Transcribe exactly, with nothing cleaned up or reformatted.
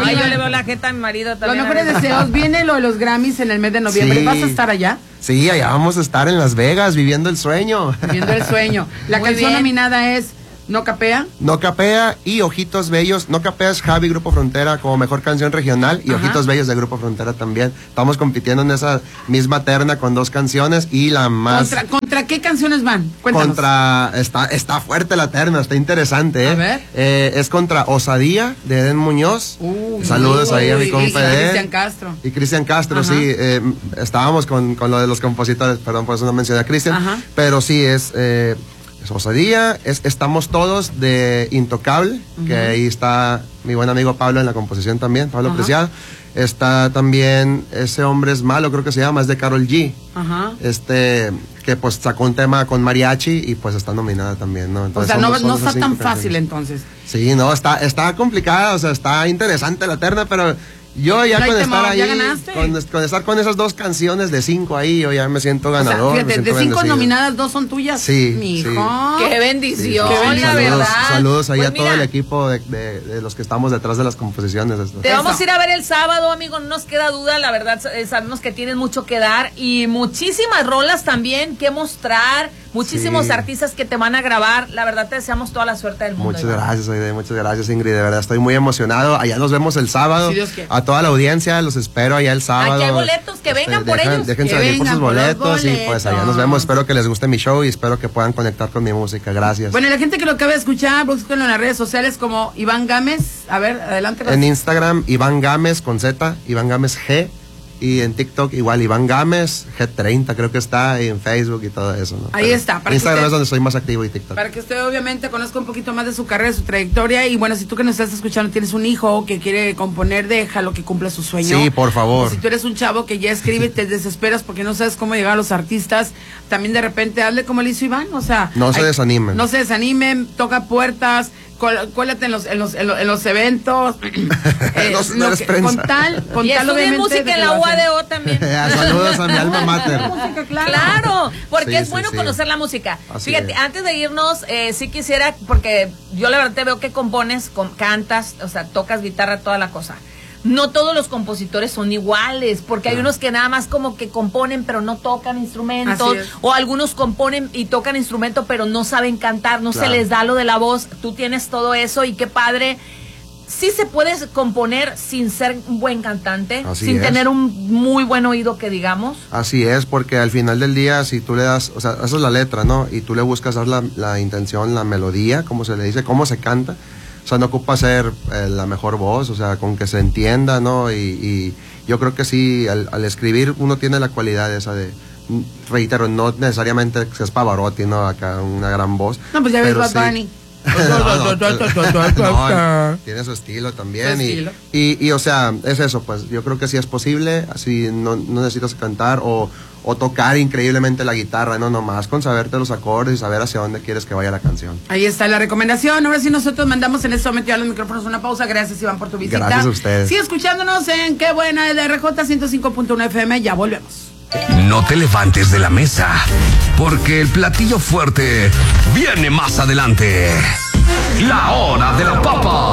Ay, yo le veo la jeta a mi marido también. Los mejores deseos. Viene lo de los Grammys en el mes de noviembre. Sí. ¿Vas a estar allá? Sí, allá vamos a estar en Las Vegas, viviendo el sueño. Viviendo el sueño. La Muy canción bien. nominada es No Capea. No Capea y Ojitos Bellos. No Capea es Javi, Grupo Frontera, como mejor canción regional. Y Ajá. Ojitos Bellos de Grupo Frontera también. Estamos compitiendo en esa misma terna con dos canciones y la más... ¿Contra, ¿contra qué canciones van? Cuéntanos. Contra... Está, está fuerte la terna, está interesante, ¿eh? A ver. Eh, es contra Osadía, de Eden Muñoz. Uh, Saludos uy, ahí a mi compa Y Cristian Castro. Y Cristian Castro, Ajá. sí. Eh, estábamos con, con lo de los compositores, perdón, por eso no mencioné a Cristian. Pero sí, es... Eh, Osadía, es Estamos Todos de Intocable, uh-huh. que ahí está mi buen amigo Pablo en la composición también, Pablo uh-huh. Preciado. Está también Ese Hombre es Malo, creo que se llama, es de Karol G. Uh-huh. Este, que pues sacó un tema con mariachi y pues está nominada también, ¿no? Entonces, o sea, somos, no, no está tan fácil canciones. Entonces. Sí, no, está, está complicada, o sea, está interesante la terna, pero... Yo ya con estar ahí, con, con estar con esas dos canciones de cinco ahí, yo ya me siento ganador. O sea, fíjate, me siento de cinco bendecido. Nominadas, dos son tuyas. Sí, mijo. sí. Qué bendición, sí, sí. la saludos, verdad. Saludos ahí pues a mira, todo el equipo de, de, de los que estamos detrás de las composiciones. Te Eso. vamos a ir a ver el sábado, amigo, no nos queda duda, la verdad, sabemos que tienes mucho que dar y muchísimas rolas también que mostrar, muchísimos sí. artistas que te van a grabar, la verdad te deseamos toda la suerte del mundo. Muchas Iván. gracias, Aide, muchas gracias, Ingrid, de verdad estoy muy emocionado, allá nos vemos el sábado, sí, a toda la audiencia, los espero allá el sábado. Aquí hay boletos, que vengan este, por dejan, ellos. Déjense venir por sus boletos, por boletos y pues allá nos vemos, espero que les guste mi show y espero que puedan conectar con mi música, gracias. Bueno, y la gente que lo acaba de escuchar, búsquenlo en las redes sociales como Iván Gámez, a ver, adelante. En Instagram, Iván Gámez con Z, Iván Gámez G. Y en TikTok igual Iván Gámez, G treinta creo que está, y en Facebook y todo eso, ¿no? Ahí Pero está. Para Instagram usted, es donde soy más activo y TikTok. Para que usted obviamente conozca un poquito más de su carrera, de su trayectoria. Y bueno, si tú que nos estás escuchando tienes un hijo que quiere componer, déjalo que cumpla su sueño. Sí, por favor. O si tú eres un chavo que ya escribe y te desesperas porque no sabes cómo llegar a los artistas, también de repente hazle como le hizo Iván, o sea... No se hay, desanimen. No se desanimen, toca puertas... Cuélate en los, en los, en los, en los eventos. eh, no, no no, que, con tal, con y tal obviamente música en la U A D O también. Saludos a mi alma mater. Música, claro. claro, porque sí, es bueno sí, conocer sí. la música. Así Fíjate, es. antes de irnos, eh, sí quisiera, porque yo la verdad te veo que compones, con, cantas, o sea, tocas guitarra, toda la cosa. No todos los compositores son iguales, porque hay unos que nada más como que componen pero no tocan instrumentos, o algunos componen y tocan instrumento pero no saben cantar, no claro. se les da lo de la voz. Tú tienes todo eso y qué padre. Sí se puede componer sin ser un buen cantante, Así sin es. tener un muy buen oído que digamos. Así es, porque al final del día si tú le das, o sea, esa es la letra, ¿no? Y tú le buscas dar la, la intención, la melodía, como se le dice, cómo se canta. O sea, no ocupa ser eh, la mejor voz, o sea, con que se entienda, ¿no? Y, y yo creo que sí, al, al escribir uno tiene la cualidad esa de, reitero, no necesariamente que es Pavarotti, ¿no? Acá una gran voz. No, pues ya ves Bad Bunny. No, no, no, tiene su estilo también. Su y, estilo. Y, y, o sea, es eso, pues yo creo que sí es posible, así no, no necesitas cantar o, o tocar increíblemente la guitarra, no, nomás con saberte los acordes y saber hacia dónde quieres que vaya la canción. Ahí está la recomendación. Ahora sí nosotros mandamos en este momento ya los micrófonos una pausa. Gracias, Iván, por tu visita. Gracias a ustedes. Sigue escuchándonos en Qué Buena L R J ciento cinco punto uno F M. Ya volvemos. No te levantes de la mesa, porque el platillo fuerte viene más adelante. La hora de la papa.